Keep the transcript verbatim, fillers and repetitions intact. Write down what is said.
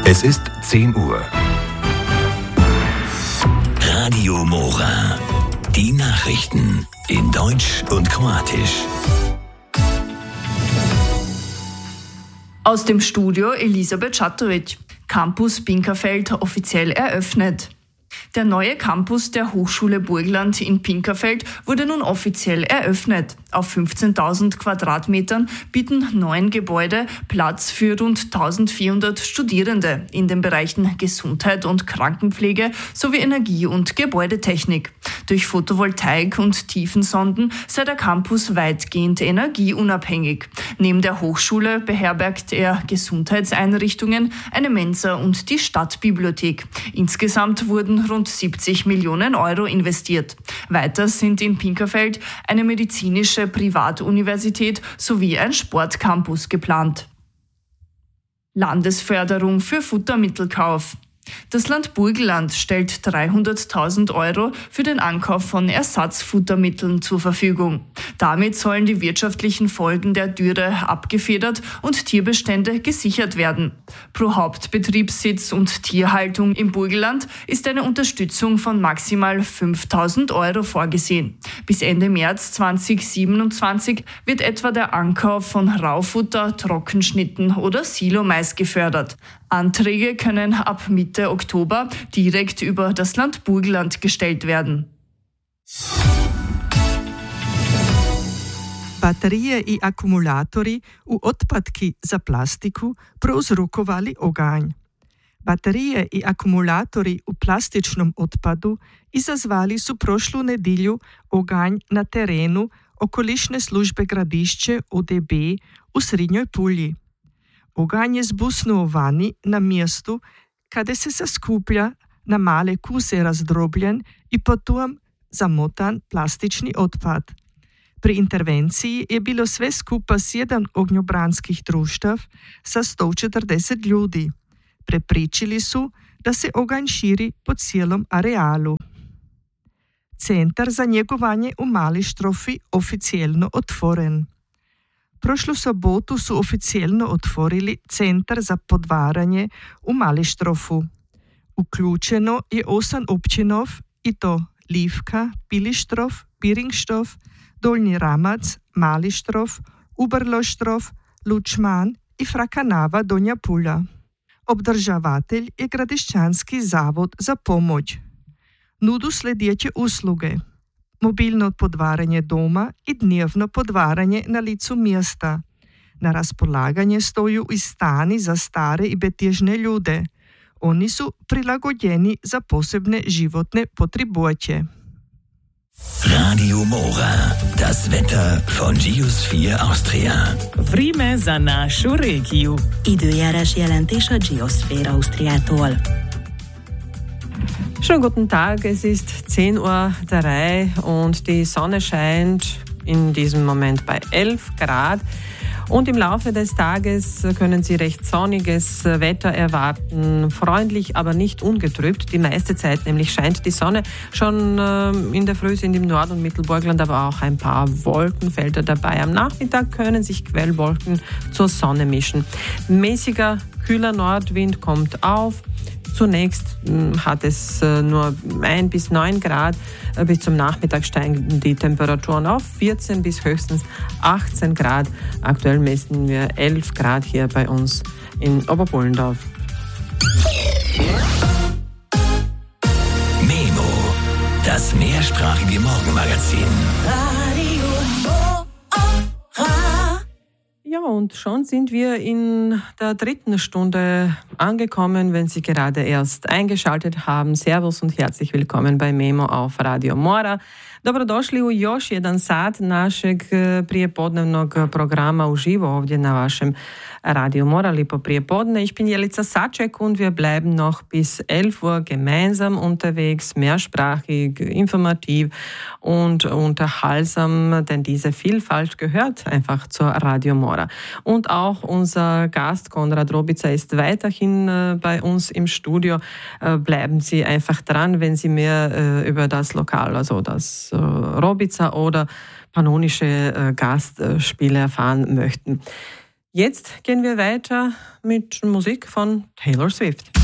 Es ist zehn Uhr. Radio Mora. Die Nachrichten in Deutsch und Kroatisch. Aus dem Studio Elisabeth Schatovic. Campus Pinkerfeld offiziell eröffnet. Der neue Campus der Hochschule Burgenland in Pinkerfeld wurde nun offiziell eröffnet. Auf fünfzehntausend Quadratmetern bieten neun Gebäude Platz für rund eintausendvierhundert Studierende in den Bereichen Gesundheit und Krankenpflege sowie Energie- und Gebäudetechnik. Durch Photovoltaik und Tiefensonden sei der Campus weitgehend energieunabhängig. Neben der Hochschule beherbergt er Gesundheitseinrichtungen, eine Mensa und die Stadtbibliothek. Insgesamt wurden rund siebzig Millionen Euro investiert. Weiter sind in Pinkerfeld eine medizinische Privatuniversität sowie ein Sportcampus geplant. Landesförderung für Futtermittelkauf. Das Land Burgenland stellt dreihunderttausend Euro für den Ankauf von Ersatzfuttermitteln zur Verfügung. Damit sollen die wirtschaftlichen Folgen der Dürre abgefedert und Tierbestände gesichert werden. Pro Hauptbetriebssitz und Tierhaltung im Burgenland ist eine Unterstützung von maximal fünftausend Euro vorgesehen. Bis Ende März zweitausendsiebenundzwanzig wird etwa der Ankauf von Raufutter, Trockenschnitten oder Silomais gefördert. Anträge können ab Mitte Oktober direkt über das Land Burgenland gestellt werden. Baterije i akumulatori u otpadki za plastiku prouzrokovali oganj. Baterije i akumulatori u plastičnom otpadu izazvali su prošlu nedjelju oganj na terenu okolišne službe Gradišće O D B u Srednjoj Pulji. Oganj je zbusnuo vani na mjestu kada se zaskuplja na male kuse razdrobljen i potom zamotan plastični otpad. Pri intervenciji je bilo sve skupa sedam ognjobranskih društav sa sto četrdeset ljudi. Prepričili su da se oganj širi po cijelom arealu. Centar za njegovanje u Mali Štrofi oficijelno otvoren. Prošlu sobotu su oficijelno otvorili Centar za podvaranje u Mali Štrofu. Uključeno je osam općinov i to Livka, Pilištrov, Biringštov, Dolnji Ramac, Mali Štrof, Uberloštrov, Lučman i Frakanava Donja Pulja. Obdržavatelj je Gradišćanski zavod za pomoć. Nudu sljedeće usluge. Mobilno podvaranje doma i dnevno podvaranje na licu mjesta. Na raspolaganje stoju i stani za stare i betježne ljude. Oni su prilagođeni za posebne životne potrebuće. Radio Mora, das Wetter von Geosphere Austria. Vreme za našu regiju. Időjárás jelentés a Geosphere Austriától. Schönen guten Tag, es ist zehn Uhr drei und die Sonne scheint in diesem Moment bei elf Grad. Und im Laufe des Tages können Sie recht sonniges Wetter erwarten, freundlich, aber nicht ungetrübt. Die meiste Zeit nämlich scheint die Sonne. Schon in der Früh sind im Nord- und Mittelburgenland aber auch ein paar Wolkenfelder dabei. Am Nachmittag können sich Quellwolken zur Sonne mischen. Mäßiger, kühler Nordwind kommt auf. Zunächst hat es nur ein bis neun Grad. Bis zum Nachmittag steigen die Temperaturen auf vierzehn bis höchstens achtzehn Grad. Aktuell messen wir elf Grad hier bei uns in Oberbullendorf. Memo, das mehrsprachige Morgenmagazin. Ja, und schon sind wir in der dritten Stunde angekommen, wenn Sie gerade erst eingeschaltet haben. Servus und herzlich willkommen bei Memo auf Radio Mora. Dobrodošli u još jedan sat našeg prijepodnevnog programa uživo ovdje na vašem Radio Mora. Lipo prijepodne. Ich bin Jelica Saczek und wir bleiben noch bis elf Uhr gemeinsam unterwegs, mehrsprachig, informativ und unterhaltsam, denn diese Vielfalt gehört einfach zur Radio Mora. Und auch unser Gast Konrad Robica ist weiterhin äh, bei uns im Studio. Äh, bleiben Sie einfach dran, wenn Sie mehr äh, über das Lokal, also das äh, Robica oder pannonische äh, Gastspiele erfahren möchten. Jetzt gehen wir weiter mit Musik von Taylor Swift.